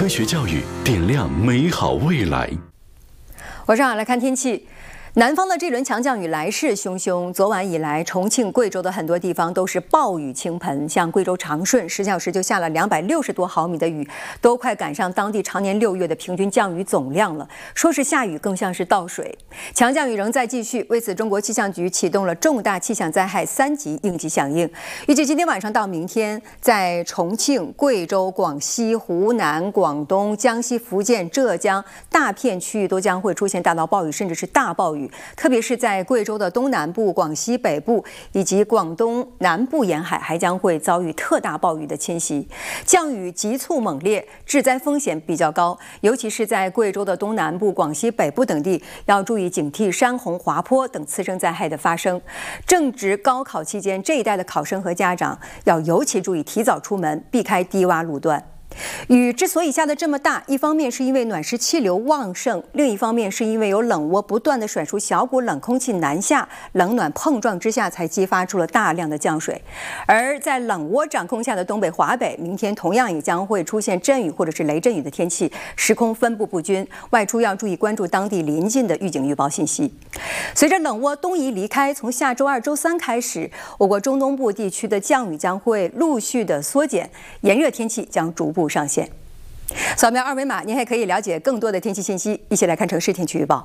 科学教育点亮美好未来。 晚上好，来看天气。南方的这轮强降雨来势汹汹，昨晚以来，重庆、贵州的很多地方都是暴雨倾盆，像贵州长顺10小时就下了260多毫米的雨，都快赶上当地常年6月的平均降雨总量了。说是下雨，更像是倒水。强降雨仍在继续，为此，中国气象局启动了重大气象灾害3级应急响应。预计今天晚上到明天，在重庆、贵州、广西、湖南、广东、江西、福建、浙江大片区域都将会出现大到暴雨，甚至是大暴雨。特别是在贵州的东南部、广西北部以及广东南部沿海，还将会遭遇特大暴雨的侵袭。降雨急促猛烈，致灾风险比较高，尤其是在贵州的东南部、广西北部等地，要注意警惕山洪、滑坡等次生灾害的发生。正值高考期间，这一代的考生和家长要尤其注意提早出门，避开低洼路段。雨之所以下得这么大，一方面是因为暖湿气流旺盛，另一方面是因为有冷涡不断地甩出小股冷空气南下，冷暖碰撞之下才激发出了大量的降水。而在冷涡掌控下的东北、华北，明天同样也将会出现阵雨或者是雷阵雨的天气，时空分布不均，外出要注意关注当地临近的预警预报信息。随着冷涡东移离开，从下周2、周3开始，我国中东部地区的降雨将会陆续的缩减，炎热天气将逐步上线。扫描2维码，您还可以了解更多的天气信息。一起来看城市天气预报。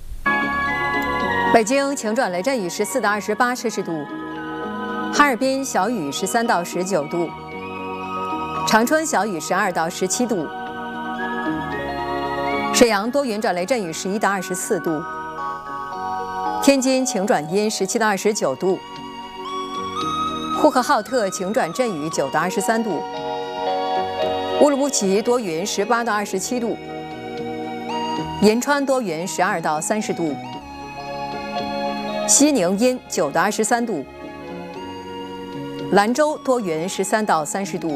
北京晴转雷阵雨14到28摄氏度，哈尔滨小雨13到19度，长春小雨12到17度，沈阳多云转雷阵雨11到24度，天津晴转阴17到29度，呼和浩特晴转阵雨9到23度，乌鲁木齐多云18到27度，银川多云12到30度，西宁阴9到23度，兰州多云13到30度，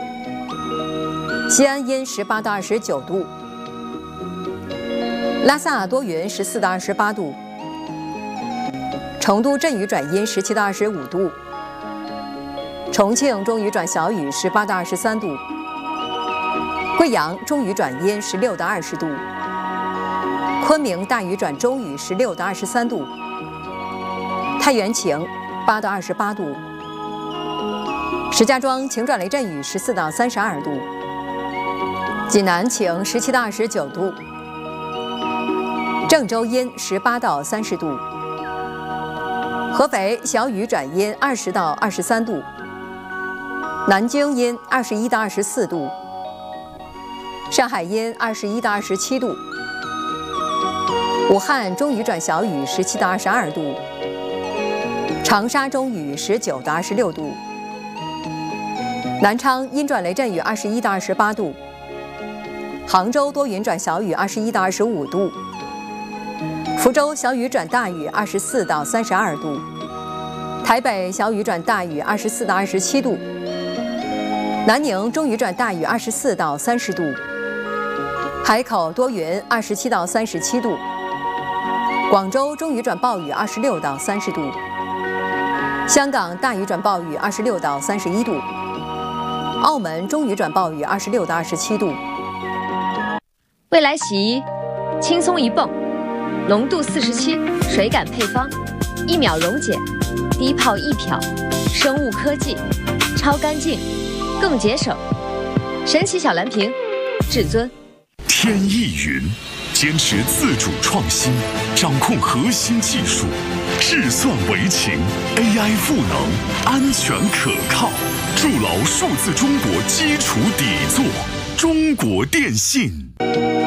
西安阴18到29度，拉萨多云14到28度，成都阵雨转阴17到25度，重庆中雨转小雨18到23度，贵阳中雨转阴16到20度，昆明大雨转中雨16到23度，太原晴8到28度，石家庄晴转雷阵雨14到32度，济南晴17到29度，郑州阴18到30度，合肥小雨转阴20到23度，南京阴21到24度，上海阴21到27度，武汉中雨转小雨17到22度，长沙中雨19到26度，南昌阴转雷阵雨21到28度，杭州多云转小雨21到25度，福州小雨转大雨24到32度，台北小雨转大雨24到27度，南宁中雨转大雨24到30度，海口多云27到37度，广州中雨转暴雨26到30度，香港大雨转暴雨26到31度，澳门中雨转暴雨26到27度。 未来洗衣，轻松一泵，浓度47，水感配方，1秒溶解，低泡易漂，生物科技，超干净，更节省。神奇小蓝瓶，至尊。 天翼云坚持自主创新，掌控核心技术，智算为情 ，AI 赋能，安全可靠，筑牢数字中国基础底座。中国电信。